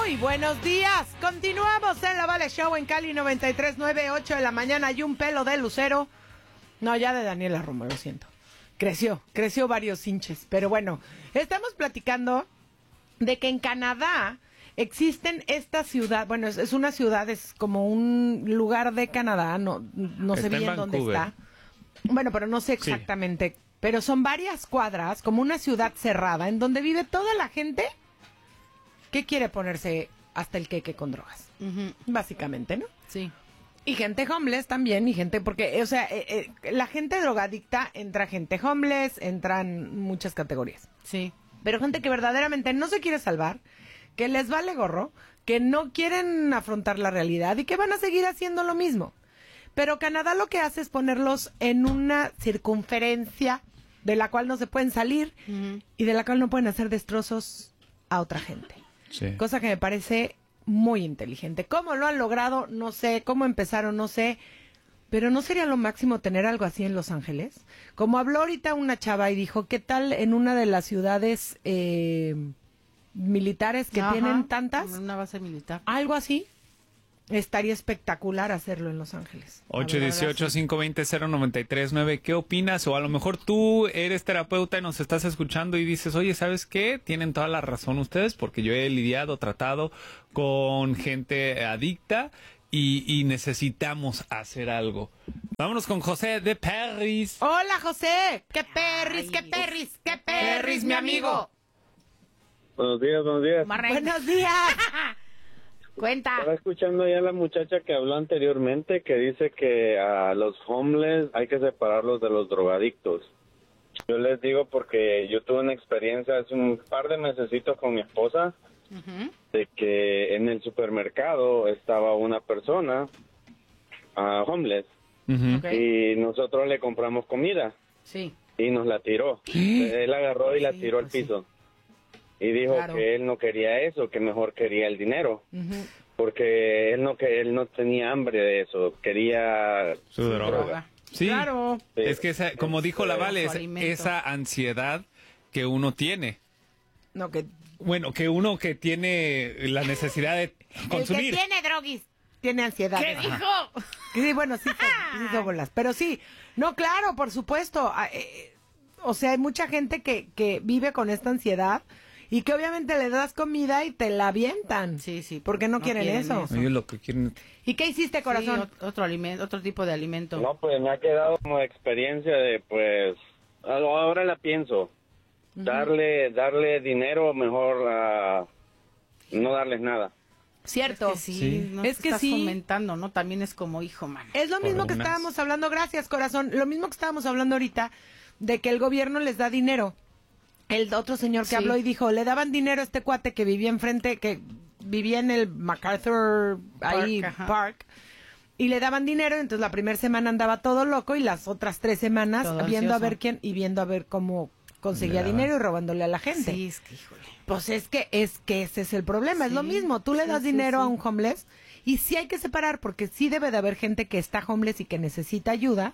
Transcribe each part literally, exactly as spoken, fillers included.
Muy buenos días. Continuamos en la Vale Show en Cali noventa y tres punto nueve, ocho de la mañana y un pelo de lucero. No, ya de Daniela Romo, lo siento. Creció, creció varios hinches. Pero bueno, estamos platicando de que en Canadá existen esta ciudad. Bueno, es, es una ciudad, es como un lugar de Canadá. No, no sé bien dónde está. Bueno, pero no sé exactamente. Sí. Pero son varias cuadras, como una ciudad cerrada, en donde vive toda la gente que quiere ponerse hasta el queque con drogas. Uh-huh. Básicamente, ¿no? Sí. Y gente homeless también, y gente, porque, o sea, eh, eh, la gente drogadicta, entra gente homeless, entran muchas categorías. Sí. Pero gente que verdaderamente no se quiere salvar, que les vale gorro, que no quieren afrontar la realidad y que van a seguir haciendo lo mismo. Pero Canadá lo que hace es ponerlos en una circunferencia de la cual no se pueden salir uh-huh. y de la cual no pueden hacer destrozos a otra gente. Sí. Cosa que me parece muy inteligente. ¿Cómo lo han logrado? No sé. ¿Cómo empezaron? No sé. Pero ¿no sería lo máximo tener algo así en Los Ángeles? Como habló ahorita una chava y dijo, ¿qué tal en una de las ciudades eh, militares que Ajá, tienen tantas? Una base militar. Algo así. Estaría espectacular hacerlo en Los Ángeles. ocho dieciocho, cinco veinte, cero noventa y tres nueve. ¿Qué opinas? O a lo mejor tú eres terapeuta y nos estás escuchando y dices, oye, ¿sabes qué? Tienen toda la razón ustedes porque yo he lidiado, tratado con gente adicta y, y necesitamos hacer algo. Vámonos con José de Perris. Hola, José. ¡Qué perris, qué perris, qué perris, mi amigo! Buenos días, buenos días. Marre. Buenos días. Cuenta. Estaba escuchando ya a la muchacha que habló anteriormente que dice que a los homeless hay que separarlos de los drogadictos. Yo les digo porque yo tuve una experiencia hace un par de mesecitos con mi esposa uh-huh. de que en el supermercado estaba una persona uh, homeless uh-huh. okay. y nosotros le compramos comida sí. y nos la tiró. Él agarró y la tiró sí, al piso. Sí. Y dijo claro. que él no quería eso, que mejor quería el dinero. Uh-huh. Porque él no que él no tenía hambre de eso, quería su droga. droga. Sí, claro. Sí. Es que esa, como dijo la Vale, es esa ansiedad que uno tiene. No, que... Bueno, que uno que tiene la necesidad de consumir. El que tiene droguis tiene ansiedad. ¿Qué dijo? Sí, bueno, sí, sí hizo bolas. Pero sí, no, claro, por supuesto. Eh, o sea, hay mucha gente que, que vive con esta ansiedad. Y que obviamente le das comida y te la avientan. Sí, sí. Porque no, no quieren, quieren eso. eso. Ellos lo que quieren... ¿Y qué hiciste, corazón? Sí, otro alimento, otro tipo de alimento. No, pues me ha quedado como experiencia de, pues, ahora la pienso. Uh-huh. Darle darle dinero, mejor a no darles nada. Cierto. Es que sí, sí. No es que estás sí. fomentando, ¿no? También es como hijo, man. Es lo mismo que estábamos hablando, gracias, corazón. Lo mismo que estábamos hablando ahorita, de que el gobierno les da dinero. El otro señor que sí. habló y dijo, le daban dinero a este cuate que vivía enfrente, que vivía en el MacArthur ahí, Park, Park y le daban dinero, entonces la primera semana andaba todo loco y las otras tres semanas todo viendo ansioso. A ver quién y viendo a ver cómo conseguía le dinero y robándole a la gente. Sí, es que, híjole. Pues es que es que ese es el problema, sí, es lo mismo, tú le das sí, dinero sí, sí. a un homeless y sí hay que separar porque sí debe de haber gente que está homeless y que necesita ayuda.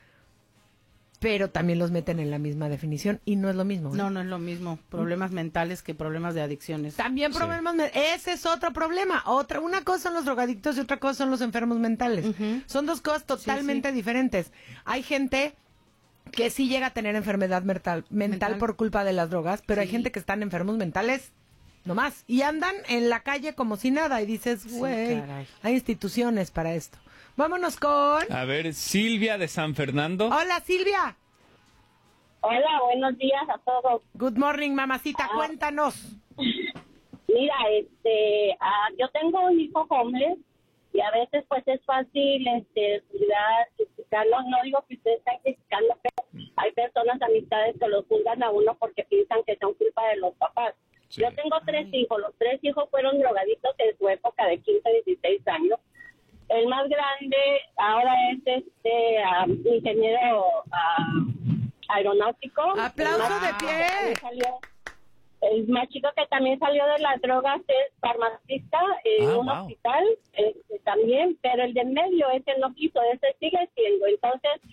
Pero también los meten en la misma definición y no es lo mismo. ¿eh? No, no es lo mismo. Problemas ¿Mm? mentales que problemas de adicciones. También problemas, sí. ese es otro problema. Otra, una cosa son los drogadictos y otra cosa son los enfermos mentales. Uh-huh. Son dos cosas totalmente sí, sí. diferentes. Hay gente que sí llega a tener enfermedad mental, mental, mental. por culpa de las drogas, pero sí. hay gente que están enfermos mentales nomás y andan en la calle como si nada y dices, güey, sí, hay instituciones para esto. Vámonos con... A ver, Silvia de San Fernando. Hola, Silvia. Hola, buenos días a todos. Good morning, mamacita, ah, cuéntanos. Mira, este, ah, yo tengo un hijo homeless y a veces pues es fácil este, cuidar, criticarlo. No digo que ustedes están criticando, pero hay personas, amistades que los juzgan a uno porque piensan que son culpa de los papás. Sí. Yo tengo tres Ay. hijos, los tres hijos fueron drogadictos en su época de quince, dieciséis años. El más grande ahora es este um, ingeniero uh, aeronáutico. ¡Aplauso de pie! Salió, el más chico que también salió de las drogas es farmacista en ah, un wow. hospital este, también, pero el de en medio ese no quiso, ese sigue siendo. Entonces,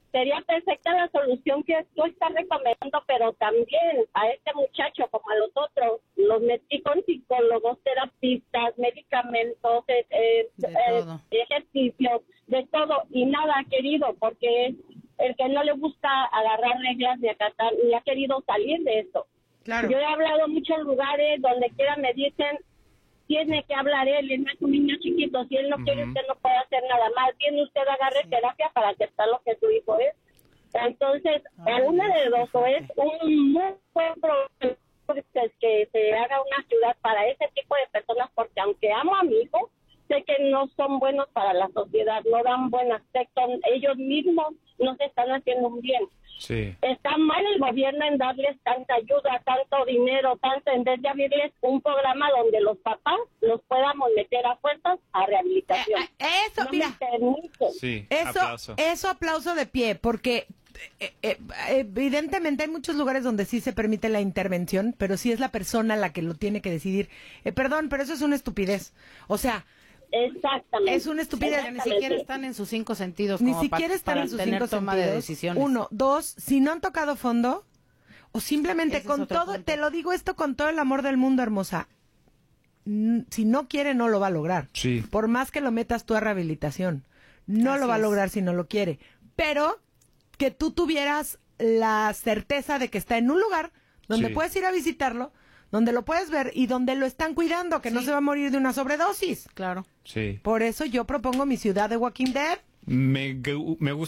sería perfecta la solución que tú estás recomendando, pero también a este muchacho, como a los otros, los metí con psicólogos, terapistas, medicamentos, eh, eh, De eh, todo. ejercicios, de todo, y nada ha querido, porque es el que no le gusta agarrar reglas ni acatar, ni ha querido salir de eso. Claro. Yo he hablado a muchos lugares donde quiera me dicen, tiene que hablar él, él no es un niño chiquito, si él no quiere, Ujú. usted no puede hacer nada más, bien usted agarre terapia para aceptar lo que su hijo es. Entonces, Ay, a una Dios, de qué dos, o es fuerte. un muy buen problema que se haga una ciudad para ese tipo de personas, porque aunque amo a mi hijo, sé que no son buenos para la sociedad, no dan buen aspecto, ellos mismos no se están haciendo un bien. Sí. Está mal el gobierno en darles tanta ayuda, tanto dinero, tanto, en vez de abrirles un programa donde los papás los podamos meter a fuerzas a rehabilitación. Eh, eh, eso, no mira. me permite. Sí. Eso, Aplauso. eso aplauso de pie, porque eh, eh, evidentemente hay muchos lugares donde sí se permite la intervención, pero sí es la persona la que lo tiene que decidir. Eh, perdón, pero eso es una estupidez. O sea, Exactamente. es una estupidez. Ni Exactamente. siquiera están en sus cinco sentidos. Ni como pa- siquiera están para en sus tener cinco toma sentidos. de decisiones. Uno, dos, si no han tocado fondo, o simplemente Ese es con otro todo, punto. te lo digo esto con todo el amor del mundo, hermosa. Mm, Si no quiere, no lo va a lograr. Sí. Por más que lo metas tú a rehabilitación, no Así lo va a es. lograr si no lo quiere. Pero que tú tuvieras la certeza de que está en un lugar donde Sí. puedes ir a visitarlo, donde lo puedes ver y donde lo están cuidando, que no Sí. se va a morir de una sobredosis. Claro. Sí. Por eso yo propongo mi ciudad de Walking Dead. Me, gu- me gusta